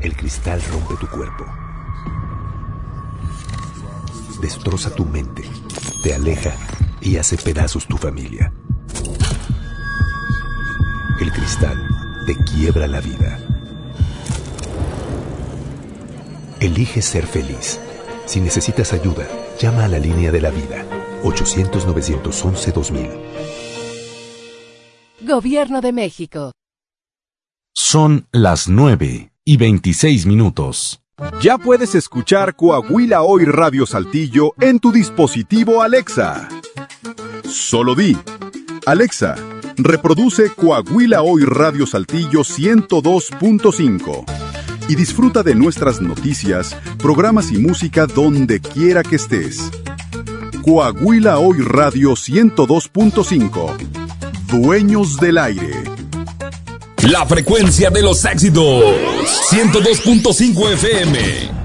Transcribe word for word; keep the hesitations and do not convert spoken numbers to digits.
El cristal rompe tu cuerpo. Destroza tu mente, te aleja y hace pedazos tu familia. El cristal te quiebra la vida. Elige ser feliz. Si necesitas ayuda, llama a la línea de la vida. ochocientos, novecientos once, dos mil. Gobierno de México. Son las nueve y veintiséis minutos. Ya puedes escuchar Coahuila Hoy Radio Saltillo en tu dispositivo Alexa. Solo di: Alexa, reproduce Coahuila Hoy Radio Saltillo ciento dos punto cinco y disfruta de nuestras noticias, programas y música donde quiera que estés. Coahuila Hoy Radio ciento dos punto cinco. Dueños del aire. La frecuencia de los éxitos. ciento dos punto cinco F M.